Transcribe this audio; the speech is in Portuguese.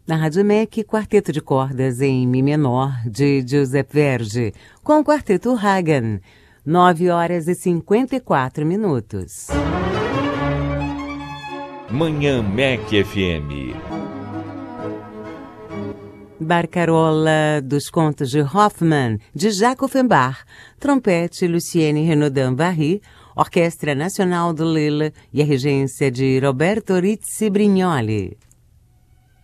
Na Rádio MEC, quarteto de cordas em Mi menor, de Giuseppe Verdi, com o quarteto Hagen, 9h54. Manhã MEC FM. Barcarola dos Contos de Hoffmann, de Jacques Offenbach, trompete Lucienne Renaudin-Barry, Orquestra Nacional do Lille e a regência de Roberto Rizzi Brignoli.